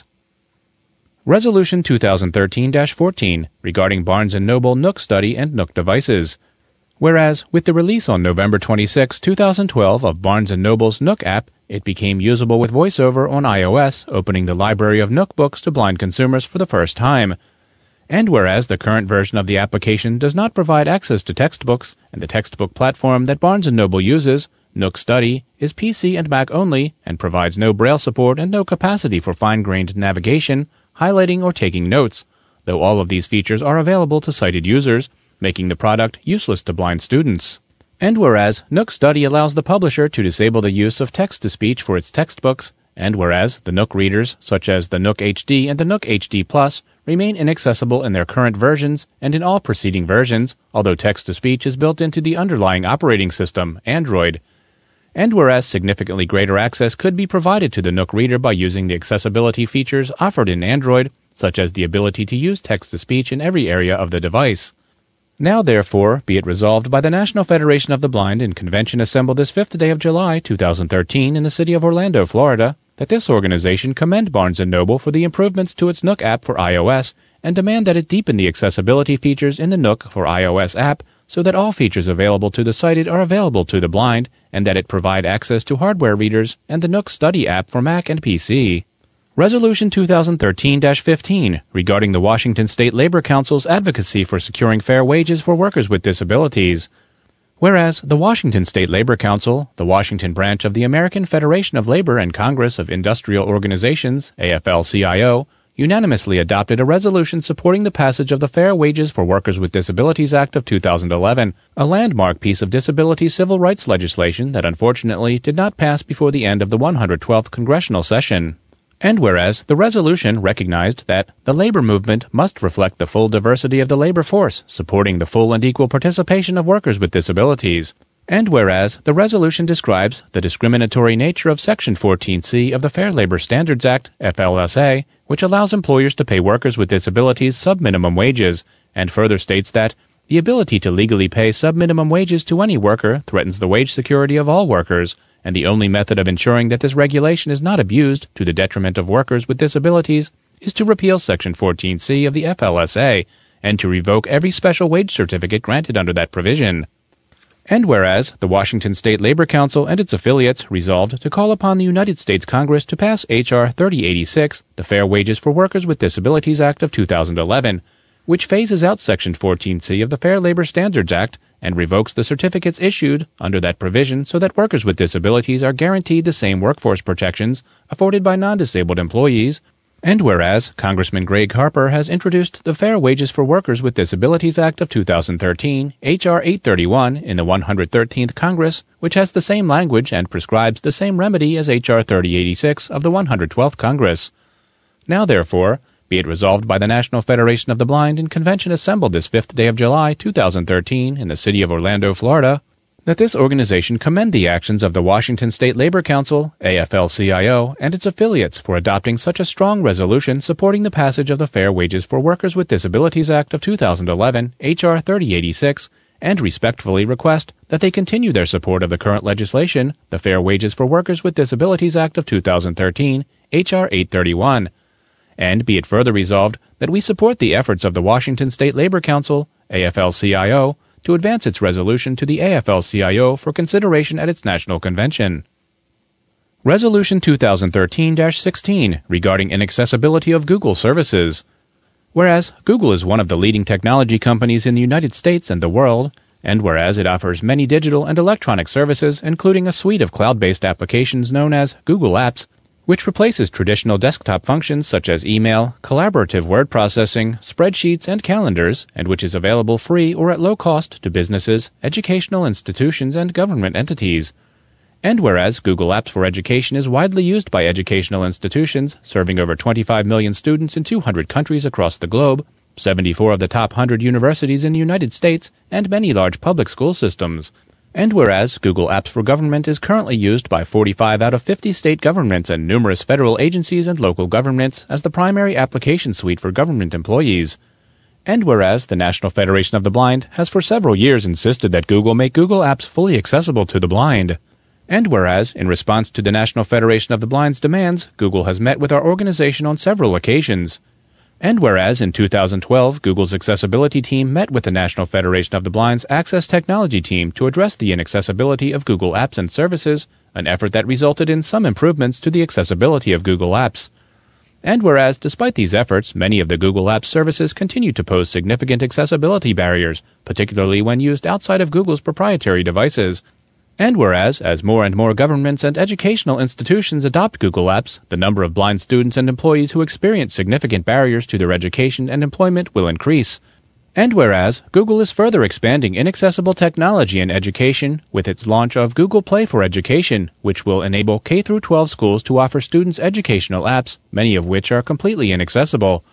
F: Resolution 2013-14 regarding Barnes & Noble Nook Study and Nook devices. Whereas, with the release on November 26, 2012 of Barnes & Noble's Nook app, it became usable with VoiceOver on iOS, opening the library of Nook books to blind consumers for the first time. And whereas the current version of the application does not provide access to textbooks, and the textbook platform that Barnes & Noble uses, Nook Study, is PC and Mac only and provides no Braille support and no capacity for fine-grained navigation, highlighting, or taking notes, though all of these features are available to sighted users, making the product useless to blind students. And whereas Nook Study allows the publisher to disable the use of text-to-speech for its textbooks, and whereas the Nook readers, such as the Nook HD and the Nook HD Plus, remain inaccessible in their current versions and in all preceding versions, although text-to-speech is built into the underlying operating system, Android. And whereas significantly greater access could be provided to the Nook Reader by using the accessibility features offered in Android, such as the ability to use text-to-speech in every area of the device. Now, therefore, be it resolved by the National Federation of the Blind in convention assembled this 5th day of July, 2013, in the city of Orlando, Florida, that this organization commend Barnes & Noble for the improvements to its Nook app for iOS and demand that it deepen the accessibility features in the Nook for iOS app so that all features available to the sighted are available to the blind, and that it provide access to hardware readers and the Nook Study app for Mac and PC. Resolution 2013-15, regarding the Washington State Labor Council's advocacy for securing fair wages for workers with disabilities. Whereas the Washington State Labor Council, the Washington branch of the American Federation of Labor and Congress of Industrial Organizations, AFL-CIO, unanimously adopted a resolution supporting the passage of the Fair Wages for Workers with Disabilities Act of 2011, a landmark piece of disability civil rights legislation that unfortunately did not pass before the end of the 112th congressional session. And whereas the resolution recognized that the labor movement must reflect the full diversity of the labor force, supporting the full and equal participation of workers with disabilities. And whereas the resolution describes the discriminatory nature of Section 14C of the Fair Labor Standards Act, FLSA, which allows employers to pay workers with disabilities sub-minimum wages, and further states that the ability to legally pay sub-minimum wages to any worker threatens the wage security of all workers, and the only method of ensuring that this regulation is not abused to the detriment of workers with disabilities is to repeal Section 14C of the FLSA and to revoke every special wage certificate granted under that provision. And whereas the Washington State Labor Council and its affiliates resolved to call upon the United States Congress to pass H.R. 3086, the Fair Wages for Workers with Disabilities Act of 2011, which phases out Section 14C of the Fair Labor Standards Act and revokes the certificates issued under that provision so that workers with disabilities are guaranteed the same workforce protections afforded by non-disabled employees. And whereas Congressman Greg Harper has introduced the Fair Wages for Workers with Disabilities Act of 2013, H.R. 831, in the 113th Congress, which has the same language and prescribes the same remedy as H.R. 3086 of the 112th Congress. Now, therefore, be it resolved by the National Federation of the Blind in convention assembled this 5th day of July, 2013, in the city of Orlando, Florida, that this organization commend the actions of the Washington State Labor Council, AFL-CIO, and its affiliates for adopting such a strong resolution supporting the passage of the Fair Wages for Workers with Disabilities Act of 2011, H.R. 3086, and respectfully request that they continue their support of the current legislation, the Fair Wages for Workers with Disabilities Act of 2013, H.R. 831. And be it further resolved that we support the efforts of the Washington State Labor Council, AFL-CIO, to advance its resolution to the AFL-CIO for consideration at its national convention. Resolution 2013-16, regarding inaccessibility of Google services. Whereas Google is one of the leading technology companies in the United States and the world, and whereas it offers many digital and electronic services, including a suite of cloud-based applications known as Google Apps, which replaces traditional desktop functions such as email, collaborative word processing, spreadsheets, and calendars, and which is available free or at low cost to businesses, educational institutions, and government entities. And whereas Google Apps for Education is widely used by educational institutions, serving over 25 million students in 200 countries across the globe, 74 of the top 100 universities in the United States, and many large public school systems. And whereas Google Apps for Government is currently used by 45 out of 50 state governments and numerous federal agencies and local governments as the primary application suite for government employees. And whereas the National Federation of the Blind has for several years insisted that Google make Google Apps fully accessible to the blind. And whereas, in response to the National Federation of the Blind's demands, Google has met with our organization on several occasions. And whereas in 2012, Google's accessibility team met with the National Federation of the Blind's Access Technology team to address the inaccessibility of Google Apps and services, an effort that resulted in some improvements to the accessibility of Google Apps. And whereas, despite these efforts, many of the Google Apps services continue to pose significant accessibility barriers, particularly when used outside of Google's proprietary devices. And whereas, as more and more governments and educational institutions adopt Google Apps, the number of blind students and employees who experience significant barriers to their education and employment will increase. And whereas, Google is further expanding inaccessible technology in education with its launch of Google Play for Education, which will enable K-12 schools to offer students educational apps, many of which are completely inaccessible.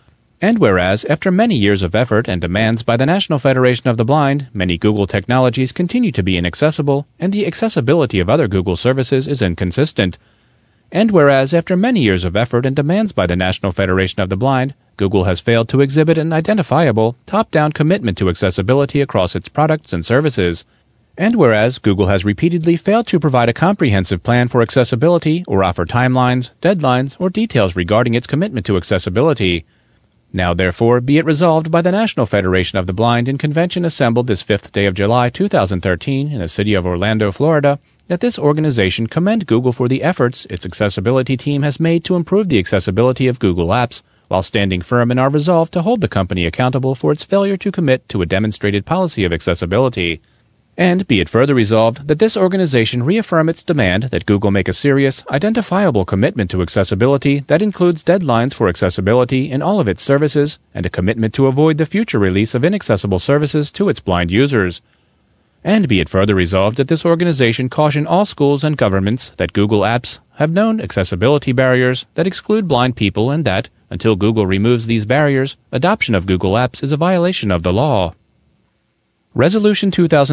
F: And whereas, after many years of effort and demands by the National Federation of the Blind, many Google technologies continue to be inaccessible, and the accessibility of other Google services is inconsistent. And whereas, after many years of effort and demands by the National Federation of the Blind, Google has failed to exhibit an identifiable, top-down commitment to accessibility across its products and services. And whereas Google has repeatedly failed to provide a comprehensive plan for accessibility or offer timelines, deadlines, or details regarding its commitment to accessibility. Now therefore be it resolved by the National Federation of the Blind in convention assembled this 5th day of July 2013 in the city of Orlando, Florida, that this organization commend Google for the efforts its accessibility team has made to improve the accessibility of Google Apps, while standing firm in our resolve to hold the company accountable for its failure to commit to a demonstrated policy of accessibility. And be it further resolved that this organization reaffirm its demand that Google make a serious, identifiable commitment to accessibility that includes deadlines for accessibility in all of its services and a commitment to avoid the future release of inaccessible services to its blind users. And be it further resolved that this organization caution all schools and governments that Google Apps have known accessibility barriers that exclude blind people and that, until Google removes these barriers, adoption of Google Apps is a violation of the law. Resolution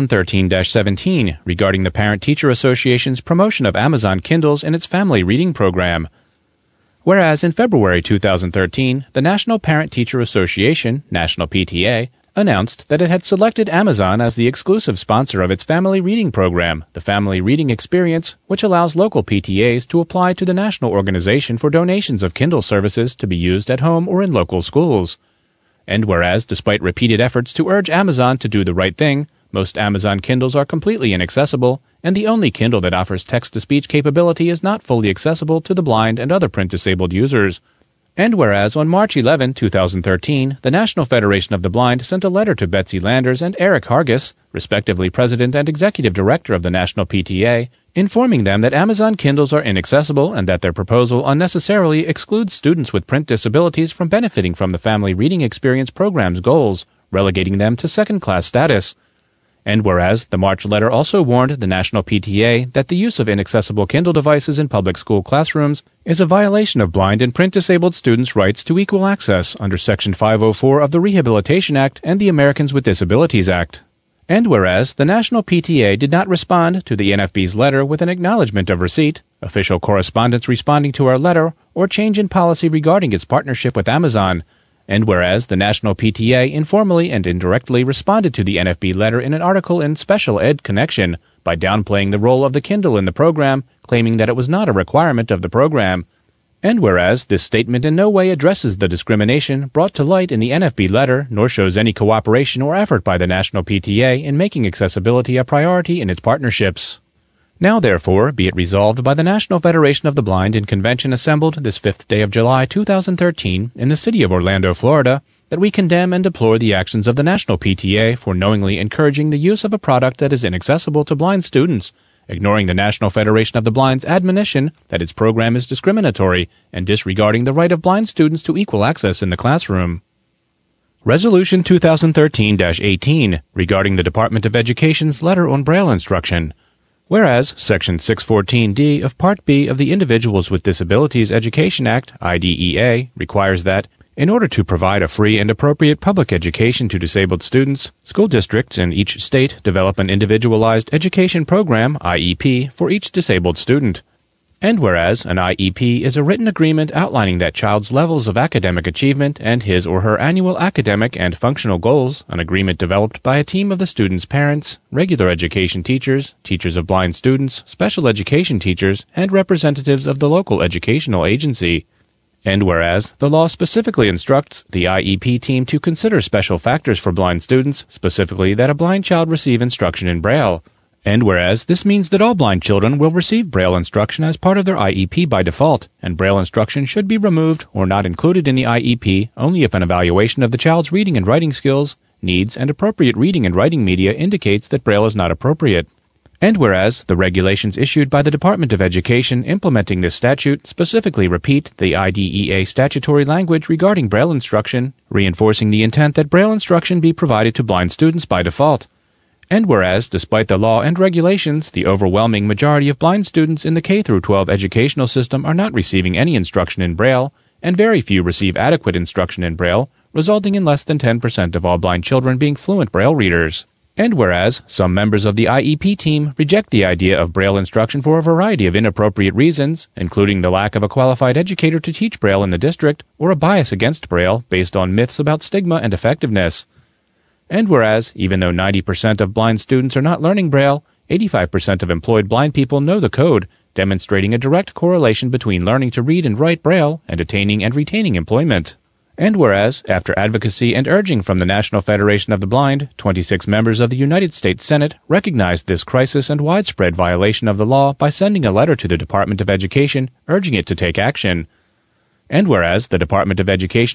F: 2013-17 regarding the Parent-Teacher Association's promotion of Amazon Kindles in its family reading program. Whereas in February 2013, the National Parent-Teacher Association, National PTA, announced that it had selected Amazon as the exclusive sponsor of its family reading program, the Family Reading Experience, which allows local PTAs to apply to the national organization for donations of Kindle services to be used at home or in local schools. And whereas, despite repeated efforts to urge Amazon to do the right thing, most Amazon Kindles are completely inaccessible, and the only Kindle that offers text-to-speech capability is not fully accessible to the blind and other print-disabled users. And whereas, on March 11, 2013, the National Federation of the Blind sent a letter to Betsy Landers and Eric Hargis, respectively President and Executive Director of the National PTA, informing them that Amazon Kindles are inaccessible and that their proposal unnecessarily excludes students with print disabilities from benefiting from the Family Reading Experience program's goals, relegating them to second-class status. And whereas the March letter also warned the National PTA that the use of inaccessible Kindle devices in public school classrooms is a violation of blind and print-disabled students' rights to equal access under Section 504 of the Rehabilitation Act and the Americans with Disabilities Act. And whereas the National PTA did not respond to the NFB's letter with an acknowledgement of receipt, official correspondence responding to our letter, or change in policy regarding its partnership with Amazon, and whereas the National PTA informally and indirectly responded to the NFB letter in an article in Special Ed Connection by downplaying the role of the Kindle in the program, claiming that it was not a requirement of the program. And whereas this statement in no way addresses the discrimination brought to light in the NFB letter, nor shows any cooperation or effort by the National PTA in making accessibility a priority in its partnerships. Now therefore be it resolved by the National Federation of the Blind in convention assembled this 5th day of July 2013 in the city of Orlando, Florida, that we condemn and deplore the actions of the National PTA for knowingly encouraging the use of a product that is inaccessible to blind students, ignoring the National Federation of the Blind's admonition that its program is discriminatory, and disregarding the right of blind students to equal access in the classroom. Resolution 2013-18 regarding the Department of Education's letter on Braille instruction. Whereas Section 614D of Part B of the Individuals with Disabilities Education Act, IDEA, requires that, in order to provide a free and appropriate public education to disabled students, school districts in each state develop an individualized education program, IEP, for each disabled student. And whereas an IEP is a written agreement outlining that child's levels of academic achievement and his or her annual academic and functional goals, an agreement developed by a team of the student's parents, regular education teachers, teachers of blind students, special education teachers, and representatives of the local educational agency. And whereas the law specifically instructs the IEP team to consider special factors for blind students, specifically that a blind child receive instruction in Braille. And whereas this means that all blind children will receive Braille instruction as part of their IEP by default, and Braille instruction should be removed or not included in the IEP only if an evaluation of the child's reading and writing skills, needs, and appropriate reading and writing media indicates that Braille is not appropriate. And whereas the regulations issued by the Department of Education implementing this statute specifically repeat the IDEA statutory language regarding Braille instruction, reinforcing the intent that Braille instruction be provided to blind students by default. And whereas, despite the law and regulations, the overwhelming majority of blind students in the K-12 educational system are not receiving any instruction in Braille, and very few receive adequate instruction in Braille, resulting in less than 10% of all blind children being fluent Braille readers. And whereas some members of the IEP team reject the idea of Braille instruction for a variety of inappropriate reasons, including the lack of a qualified educator to teach Braille in the district, or a bias against Braille based on myths about stigma and effectiveness. And whereas, even though 90% of blind students are not learning Braille, 85% of employed blind people know the code, demonstrating a direct correlation between learning to read and write Braille and attaining and retaining employment. And whereas, after advocacy and urging from the National Federation of the Blind, 26 members of the United States Senate recognized this crisis and widespread violation of the law by sending a letter to the Department of Education urging it to take action. And whereas the Department of Education